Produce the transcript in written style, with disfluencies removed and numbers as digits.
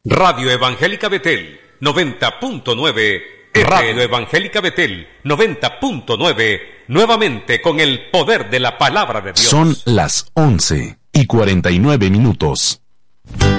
Radio Evangélica Betel 90.9. Radio Evangélica Betel 90.9. Nuevamente con el poder de la palabra de Dios. Son las 11:49.